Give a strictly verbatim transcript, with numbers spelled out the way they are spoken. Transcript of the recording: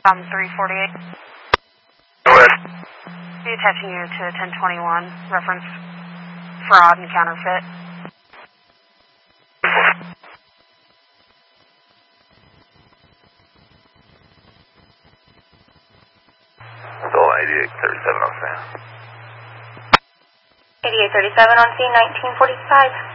Um, three forty-eight. Go ahead. Be attaching you to ten twenty-one, reference fraud and counterfeit. Still eighty-eight thirty-seven on scene. eighty-eight thirty-seven on scene, nineteen forty-five.